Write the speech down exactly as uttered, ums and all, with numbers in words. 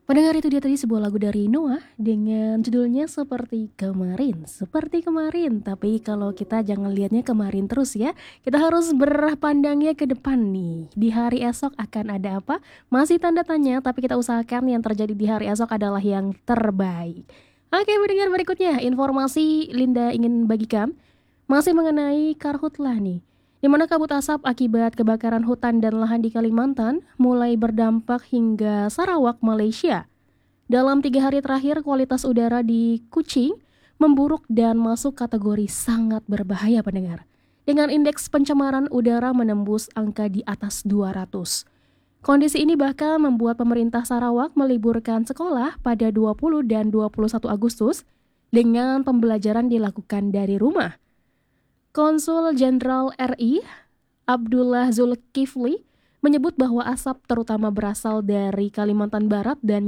Pendengar, itu dia tadi sebuah lagu dari Noah dengan judulnya Seperti Kemarin. Seperti kemarin, tapi kalau kita jangan lihatnya kemarin terus ya. Kita harus berpandangnya ke depan nih. Di hari esok akan ada apa? Masih tanda tanya, tapi kita usahakan yang terjadi di hari esok adalah yang terbaik. Oke, pendengar, berikutnya informasi Linda ingin bagikan masih mengenai karhutlah nih, di mana kabut asap akibat kebakaran hutan dan lahan di Kalimantan mulai berdampak hingga Sarawak, Malaysia. Dalam tiga hari terakhir, kualitas udara di Kuching memburuk dan masuk kategori sangat berbahaya, pendengar. Dengan indeks pencemaran udara menembus angka di atas dua ratus. Kondisi ini bahkan membuat pemerintah Sarawak meliburkan sekolah pada dua puluh dan dua puluh satu Agustus dengan pembelajaran dilakukan dari rumah. Konsul Jenderal R I Abdullah Zulkifli menyebut bahwa asap terutama berasal dari Kalimantan Barat dan